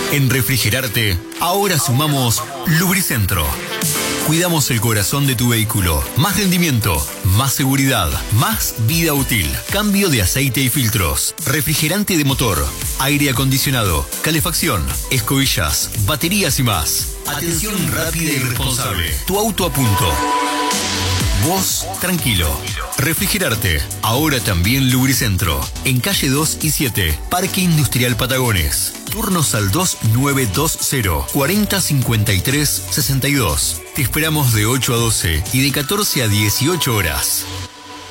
En Refrigerarte, ahora sumamos Lubricentro. Cuidamos el corazón de tu vehículo. Más rendimiento, más seguridad, más vida útil. Cambio de aceite y filtros. Refrigerante de motor, aire acondicionado, calefacción, escobillas, baterías y más. Atención rápida y responsable. Tu auto a punto. Vos, tranquilo. Refrigerarte, ahora también Lubricentro. En calle 2 y 7, Parque Industrial Patagones. Turnos al 2920 40 53 62. Te esperamos de 8 a 12 y de 14 a 18 horas.